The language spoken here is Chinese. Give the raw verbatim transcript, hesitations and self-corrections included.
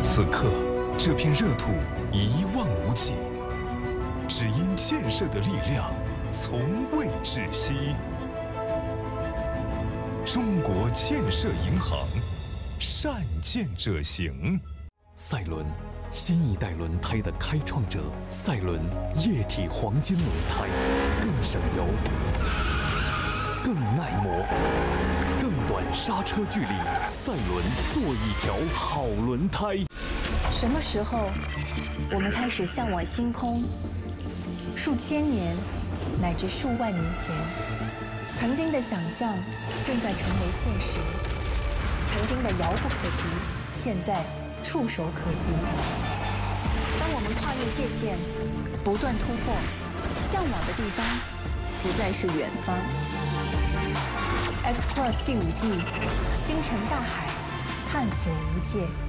此刻，这片热土一望无际，只因建设的力量从未止息。中国建设银行，善建者行。 赛伦，新一代轮胎的开创者。赛伦液体黄金轮胎，更省油，更耐磨，更短刹车距离。赛伦，做一条好轮胎。 什么时候，我们开始向往星空？数千年，乃至数万年前，曾经的想象正在成为现实，曾经的遥不可及，现在触手可及。当我们跨越界限，不断突破，向往的地方不再是远方。X Plus 第五季，星辰大海，探索无界。